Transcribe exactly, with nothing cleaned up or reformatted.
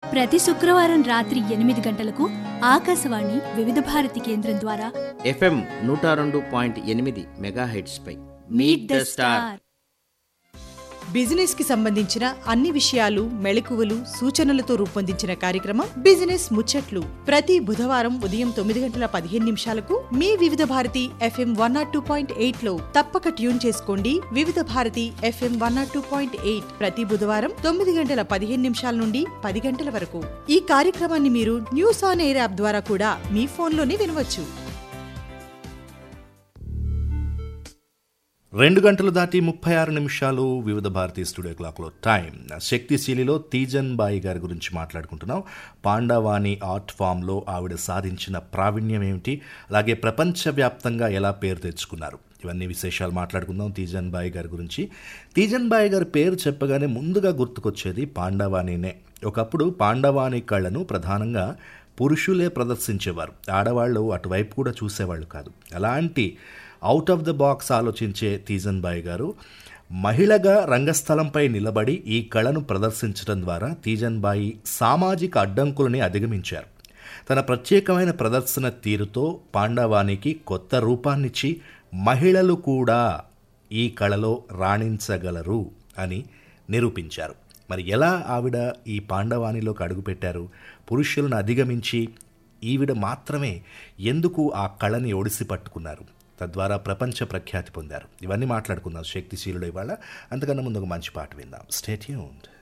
ప్రతి శుక్రవారం రాత్రి ఎనిమిది గంటలకు ఆకాశవాణి వివిధ భారతి కేంద్రం ద్వారా ఎఫ్ఎం నూట రెండు పాయింట్ ఎనిమిది megahertz pi meet the star. Business కి సంబంధించిన అన్ని విషయాలు, మెళకువలు, సూచనలతో రూపొందించిన కార్యక్రమం బిజినెస్ ముచ్చట్లు ప్రతి బుధవారం ఉదయం తొమ్మిది గంటల పదిహేను నిమిషాలకు మీ వివిధ Bharati FM one not two point eight లో తప్పక ట్యూన్ చేసుకోండి. వివిధ Bharati FM one not two point eight ప్రతి బుధవారం తొమ్మిది గంటల పదిహేను నిమిషాల నుండి పది గంటల వరకు. ఈ కార్యక్రమాన్ని మీరు న్యూస్ ఆన్ ఎయిర్ యాప్ ద్వారా కూడా మీ ఫోన్లోనే వినవచ్చు. రెండు గంటలు దాటి ముప్పై ఆరు నిమిషాలు వివిధ భారతీయ స్టూడియో క్లాక్లో టైం. శక్తిశీలిలో తీజన్ బాయి గారి గురించి మాట్లాడుకుంటున్నాం. పాండవాణి ఆర్ట్ ఫామ్లో ఆవిడ సాధించిన ప్రావీణ్యం ఏమిటి, అలాగే ప్రపంచవ్యాప్తంగా ఎలా పేరు తెచ్చుకున్నారు, ఇవన్నీ విశేషాలు మాట్లాడుకుందాం తీజన్ బాయి గారి గురించి. తీజన్ బాయి గారి పేరు చెప్పగానే ముందుగా గుర్తుకొచ్చేది పాండవాణినే. ఒకప్పుడు పాండవాణి కళను ప్రధానంగా పురుషులే ప్రదర్శించేవారు, ఆడవాళ్ళు అటువైపు కూడా చూసేవాళ్ళు కాదు. అలాంటి అవుట్ ఆఫ్ ద బాక్స్ ఆలోచించే తీజన్ బాయి గారు మహిళగా రంగస్థలంపై నిలబడి ఈ కళను ప్రదర్శించడం ద్వారా తీజన్ బాయి సామాజిక అడ్డంకులని అధిగమించారు. తన ప్రత్యేకమైన ప్రదర్శన తీరుతో పాండవానికి కొత్త రూపాన్నిచ్చి మహిళలు కూడా ఈ కళలో రాణించగలరు అని నిరూపించారు. మరి ఎలా ఆవిడ ఈ పాండవానిలోకి అడుగుపెట్టారు, పురుషులను అధిగమించి ఈవిడ మాత్రమే ఎందుకు ఆ కళని ఒడిసి పట్టుకున్నారు, తద్వారా ప్రపంచ ప్రఖ్యాతి పొందారు, ఇవన్నీ మాట్లాడుకుందాం శక్తిశీలుడు ఇవాళ. అంతకన్నా ముందు ఒక మంచి పాట విందాం. Stay tuned.